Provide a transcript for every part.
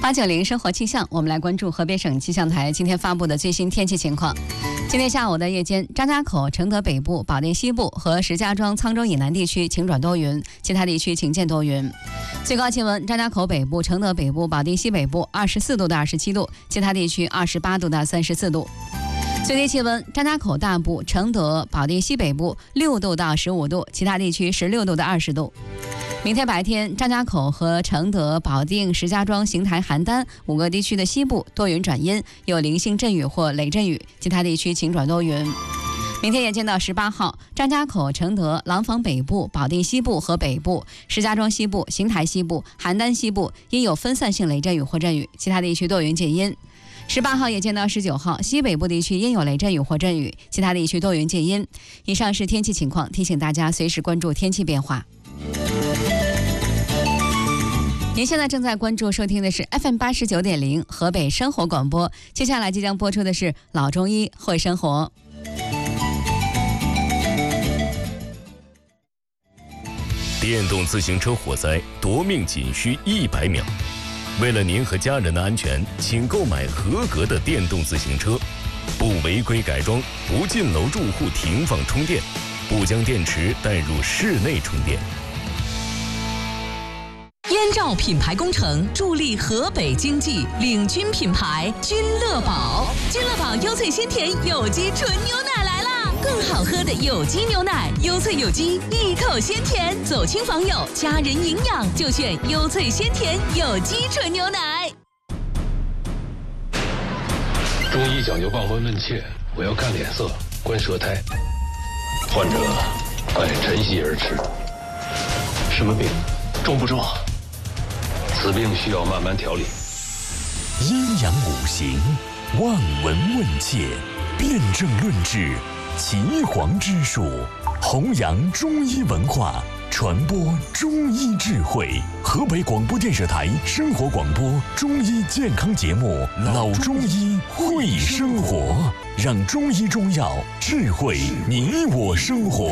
890生活气象，我们来关注河北省气象台今天发布的最新天气情况。今天下午的夜间，张家口、承德北部、保定西部和石家庄、沧州以南地区晴转多云，其他地区晴间多云。最高气温：张家口北部、承德北部、保定西北部24度到27度，其他地区28度到34度。最低气温：张家口大部、承德、保定西北部6度到15度，其他地区16度到20度。明天白天，张家口和承德、保定、石家庄、邢台、邯郸5个地区的西部多云转阴，有零星阵雨或雷阵雨，其他地区晴转多云。明天夜间到18号，张家口、承德、廊坊北部、保定西部和北部、石家庄西部、邢台西部、邯郸西部因有分散性雷阵雨或阵雨，其他地区多云见阴。18号夜间到19号，西北部地区因有雷阵雨或阵雨，其他地区多云见阴。以上是天气情况，提醒大家随时关注天气变化。您现在正在关注收听的是 FM89.0 河北生活广播，接下来即将播出的是老中医会生活。 电动自行车火灾夺命仅需100秒。为了您和家人的安全，请购买合格的电动自行车，不违规改装，不进楼住户停放充电，不将电池带入室内充电。 燕赵品牌工程助力河北经济，领军品牌君乐宝。君乐宝优萃鲜甜有机纯牛奶来啦！更好喝的有机牛奶，优萃有机，一口鲜甜。走亲访友，家人营养就选优萃鲜甜有机纯牛奶。 中医讲究望闻问切，我要看脸色，观舌苔。患者爱晨曦而吃。什么病？重不重？此病需要慢慢调理。 阴阳五行，望闻问切，辨证论治，岐黄之术，弘扬中医文化，传播中医智慧。河北广播电视台生活广播中医健康节目《老中医会生活》，让中医中药智慧你我生活。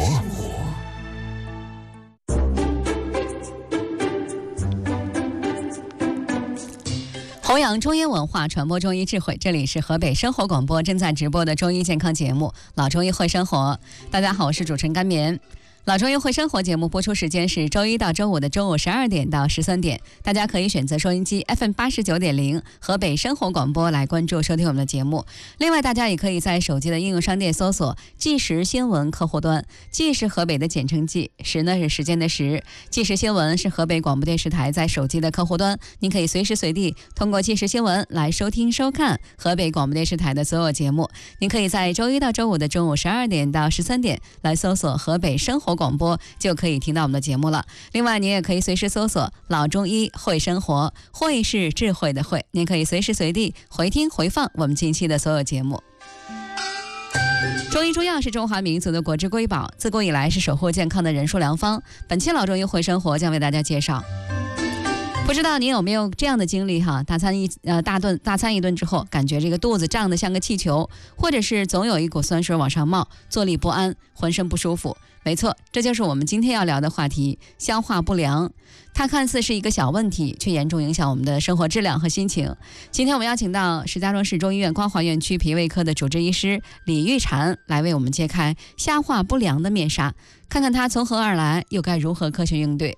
弘扬中医文化，传播中医智慧。这里是河北生活广播正在直播的中医健康节目《老中医会生活》。大家好，我是主持人甘棉。老中医会生活节目播出时间是周一到周五的中午12点到13点，大家可以选择收音机 FM89.0 河北生活广播来关注收听我们的节目。另外，大家也可以在手机的应用商店搜索即时新闻客户端，即是河北的简称即，时呢是时间的时，即时新闻是河北广播电视台在手机的客户端，您可以随时随地通过即时新闻来收听收看河北广播电视台的所有节目。您可以在周一到周五的中午12点到13点来搜索河北生活广播，就可以听到我们的节目了。另外，您也可以随时搜索老中医会生活，会是智慧的会，您可以随时随地回听回放我们近期的所有节目。中医中药是中华民族的国之瑰宝，自古以来是守护健康的人术良方。本期老中医会生活将为大家介绍，不知道您有没有这样的经历哈？大餐一顿之后，感觉这个肚子胀得像个气球，或者是总有一股酸水往上冒，坐立不安，浑身不舒服。没错，这就是我们今天要聊的话题——消化不良。它看似是一个小问题，却严重影响我们的生活质量和心情。今天我们邀请到石家庄市中医院光华院区脾胃科的主治医师李玉婵来为我们揭开消化不良的面纱，看看它从何而来，又该如何科学应对。